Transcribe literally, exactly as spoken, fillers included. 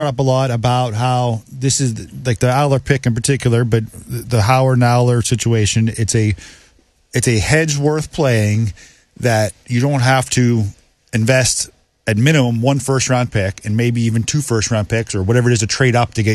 up a lot about how this is like the Owler pick in particular, but the Howard and Owler situation. It's a it's a hedge worth playing that you don't have to invest at minimum one first round pick and maybe even two first round picks or whatever it is to trade up to get